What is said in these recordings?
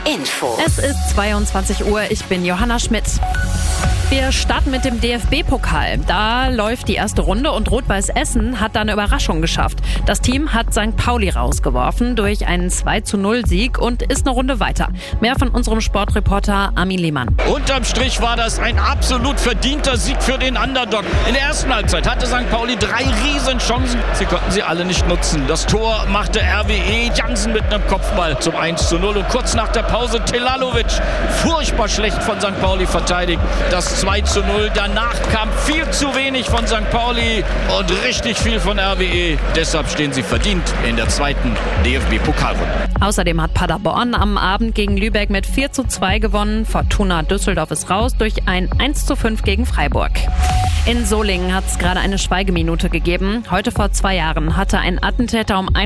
Info. Es ist 22 Uhr, ich bin Johanna Schmidt. Wir starten mit dem DFB-Pokal. Da läuft die erste Runde und Rot-Weiß Essen hat da eine Überraschung geschafft. Das Team hat St. Pauli rausgeworfen durch einen 2:0-Sieg und ist eine Runde weiter. Mehr von unserem Sportreporter Armin Lehmann. Unterm Strich war das ein absolut verdienter Sieg für den Underdog. In der ersten Halbzeit hatte St. Pauli 3 Riesenchancen. Sie konnten sie alle nicht nutzen. Das Tor machte RWE Jansen mit einem Kopfball zum 1:0. Und kurz nach der Pause Telalovic. Furchtbar schlecht von St. Pauli verteidigt. Das 2:0. Danach kam viel zu wenig von St. Pauli und richtig viel von RWE. Deshalb stehen sie verdient in der zweiten DFB-Pokalrunde. Außerdem hat Paderborn am Abend gegen Lübeck mit 4:2 gewonnen. Fortuna Düsseldorf ist raus durch ein 1:5 gegen Freiburg. In Solingen hat es gerade eine Schweigeminute gegeben. Heute vor 2 Jahren hatte ein Attentäter um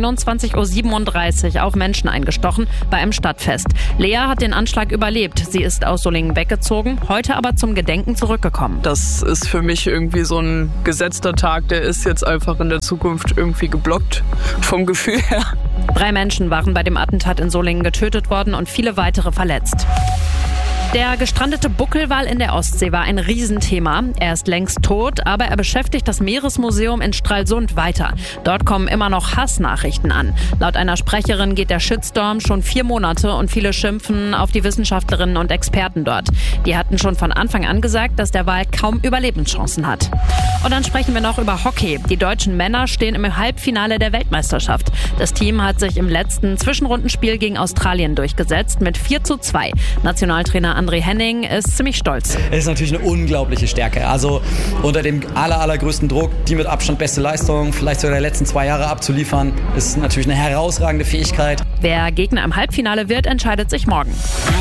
21:37 Uhr auf Menschen eingestochen bei einem Stadtfest. Lea hat den Anschlag überlebt. Sie ist aus Solingen weggezogen, heute aber zum Gedenken zurückgekommen. Das ist für mich irgendwie so ein gesetzter Tag, der ist jetzt einfach in der Zukunft irgendwie geblockt vom Gefühl her. 3 Menschen waren bei dem Attentat in Solingen getötet worden und viele weitere verletzt. Der gestrandete Buckelwal in der Ostsee war ein Riesenthema. Er ist längst tot, aber er beschäftigt das Meeresmuseum in Stralsund weiter. Dort kommen immer noch Hassnachrichten an. Laut einer Sprecherin geht der Shitstorm schon 4 Monate und viele schimpfen auf die Wissenschaftlerinnen und Experten dort. Die hatten schon von Anfang an gesagt, dass der Wal kaum Überlebenschancen hat. Und dann sprechen wir noch über Hockey. Die deutschen Männer stehen im Halbfinale der Weltmeisterschaft. Das Team hat sich im letzten Zwischenrundenspiel gegen Australien durchgesetzt mit 4:2. Nationaltrainer André Henning ist ziemlich stolz. Es ist natürlich eine unglaubliche Stärke. Also unter dem allergrößten Druck, die mit Abstand beste Leistung, vielleicht sogar der letzten 2 Jahre abzuliefern, ist natürlich eine herausragende Fähigkeit. Wer Gegner im Halbfinale wird, entscheidet sich morgen.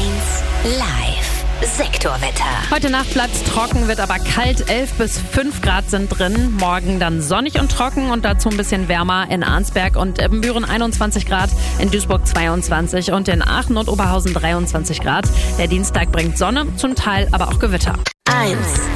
1 Live. Sektorwetter. Heute Nacht bleibt's trocken, wird aber kalt. 11 bis 5 Grad sind drin. Morgen dann sonnig und trocken und dazu ein bisschen wärmer in Arnsberg und Ibbenbüren 21 Grad, in Duisburg 22 und in Aachen und Oberhausen 23 Grad. Der Dienstag bringt Sonne, zum Teil aber auch Gewitter. 1